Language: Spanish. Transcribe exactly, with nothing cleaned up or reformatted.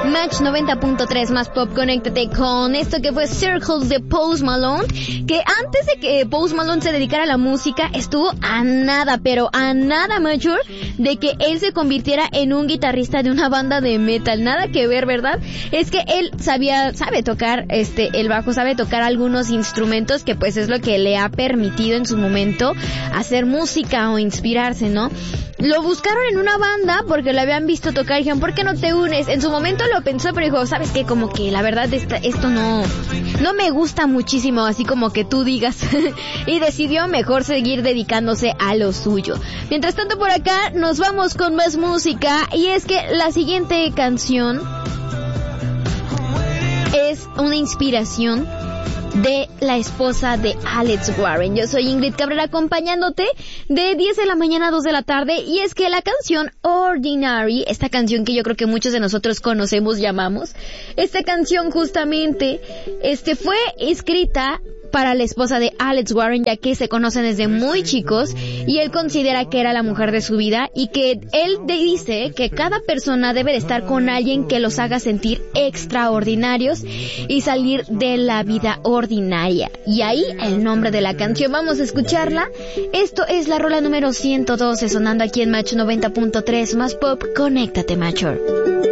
Match noventa punto tres más pop, conéctate con esto que fue Circles de Post Malone, que antes de que Post Malone se dedicara a la música estuvo a nada, pero a nada, Mature, de que él se convirtiera en un guitarrista de una banda de metal. Nada que ver, ¿verdad? Es que él sabía, sabe tocar este el bajo, sabe tocar algunos instrumentos que pues es lo que le ha permitido en su momento hacer música o inspirarse, ¿no? Lo buscaron en una banda porque lo habían visto tocar y dijeron, ¿por qué no te unes? En su momento lo pensó, pero dijo, ¿sabes qué? Como que la verdad esta, esto no, no me gusta muchísimo, así como que tú digas. Y decidió mejor seguir dedicándose a lo suyo. Mientras tanto, por acá nos vamos con más música. Y es que la siguiente canción es una inspiración de la esposa de Alex Warren. Yo soy Ingrid Cabrera, acompañándote de diez de la mañana a dos de la tarde, y es que la canción Ordinary, esta canción que yo creo que muchos de nosotros conocemos, llamamos, esta canción justamente este fue escrita para la esposa de Alex Warren, ya que se conocen desde muy chicos y él considera que era la mujer de su vida, y que él dice que cada persona debe de estar con alguien que los haga sentir extraordinarios y salir de la vida ordinaria. Y ahí el nombre de la canción, vamos a escucharla. Esto es la rola número ciento doce, sonando aquí en Match noventa punto tres más pop, conéctate, Macho.